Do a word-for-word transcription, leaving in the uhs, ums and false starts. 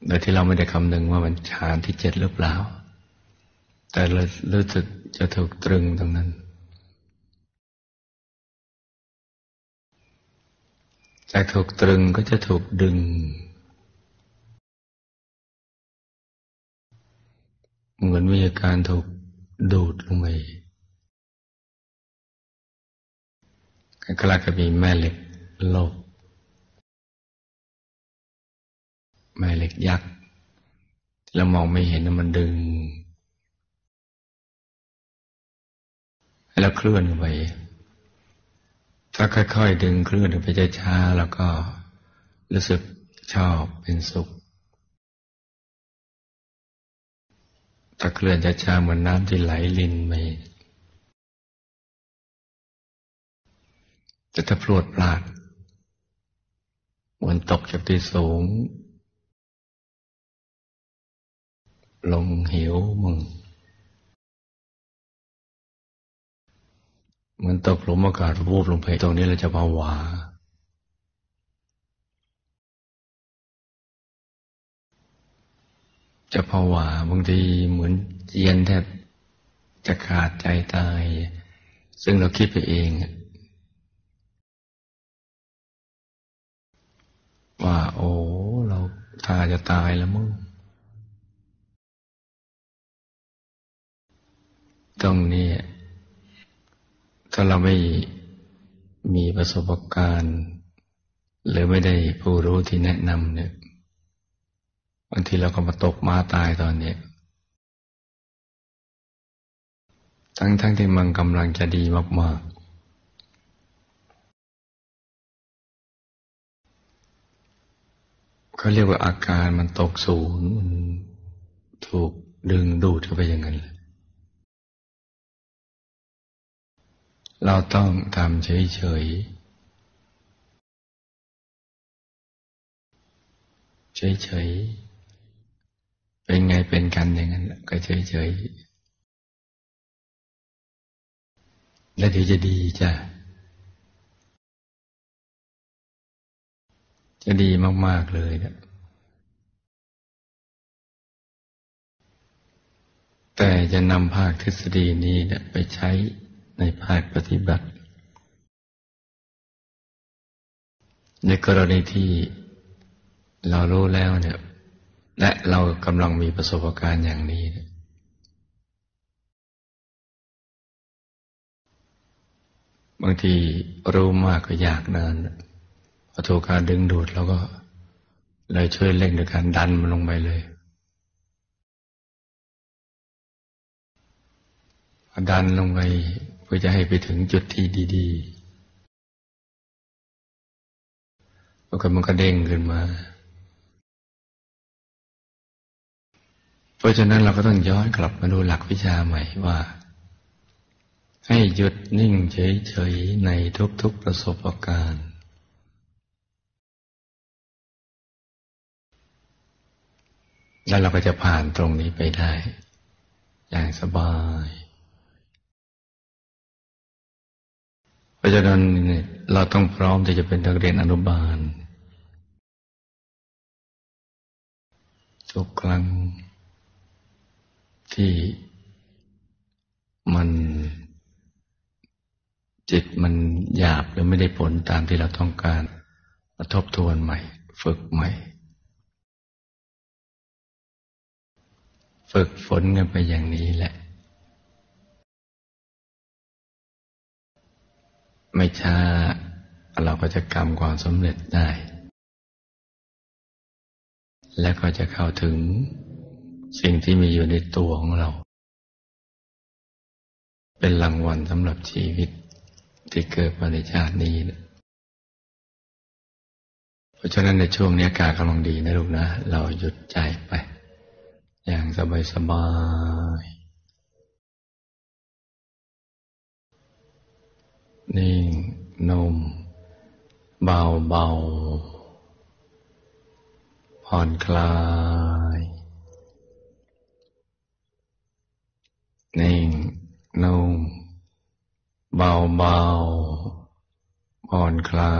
โดยที่เราไม่ได้คำนึงว่ามันฌานที่เจ็ดหรือเปล่าแต่เรารู้สึกจะถูกตรึงตรงนั้นจากถูกตรึงก็จะถูกดึงเหมือนมีอาการถูกดูดลงไปคล้ายๆกับมีแม่เหล็กโลกแม่เหล็กยักษ์ที่เรามองไม่เห็นนะมันดึงให้เราเคลื่อนไปถ้าค่อยๆดึงเคลื่อนไปช้าๆแล้วก็รู้สึกชอบเป็นสุขถ้าเคลื่อนช้าๆเหมือนน้ำที่ไหลลินไปแต่ถ้าพรวดพลาดเหมือนตกจากที่สูงลงเหวมึงเหมือนตกหลุมอากาศวูบลงไปตรงนี้เราจะผวาจะผวาบางทีเหมือนเจียนแทบจะขาดใจตายซึ่งเราคิดไปเองว่าโอ้เราท่าจะตายแล้วมึงตรงนี้ถ้าเราไม่มีประสบการณ์หรือไม่ได้ผู้รู้ที่แนะนำเนี่ยบางทีเราก็มาตกม้าตายตอนนี้ทั้งๆ ท, ที่มันกำลังจะดีมากๆเขาเรียกว่าอาการมันตกศูนย์มันถูกดึงดูดเข้าไปอย่างนั้นเราต้องทำเฉยๆเฉยๆเป็นไงเป็นกันอย่างนั้นก็เฉยๆแล้วเดี๋ยวจะดีจ้ะจะดีมากๆเลยนะแต่จะนำภาคทฤษฎีนี้นะไปใช้ในภาคปฏิบัติในกรณีที่เรารู้แล้วเนี่ยและเรากำลังมีประสบการณ์อย่างนี้เนี่ยบางทีรู้มากก็ยากนานพอถูกการดึงดูดเราก็เลยช่วยเร่งในการดันมันลงไปเลยดันลงไปเพื่อจะให้ไปถึงจุดที่ดีๆแล้วก็มันก็เด้งขึ้นมาเพราะฉะนั้นเราก็ต้องย้อนกลับมาดูหลักวิชาใหม่ว่าให้หยุดนิ่งเฉยๆในทุกๆประสบการณ์แล้วเราก็จะผ่านตรงนี้ไปได้อย่างสบายเพราะฉะนั้นเราต้องพร้อมที่จะเป็นนักเรียนอนุบาลทุกครั้งที่มันจิตมันหยาบหรือไม่ได้ผลตามที่เราต้องการมาทบทวนใหม่ฝึกใหม่ฝึกฝนกันไปอย่างนี้แหละไม่ช้าเราก็จะกำความสำเร็จได้และก็จะเข้าถึงสิ่งที่มีอยู่ในตัวของเราเป็นรางวัลสำหรับชีวิตที่เกิดมาในชาตินี้นะเพราะฉะนั้นในช่วงนี้อากาศกำลังดีนะลูกนะเราหยุดใจไปอย่างสบายๆนิ่งนุ่มเบาๆผ่อนคลายนิ่งนุ่มเบาๆผ่อนคลาย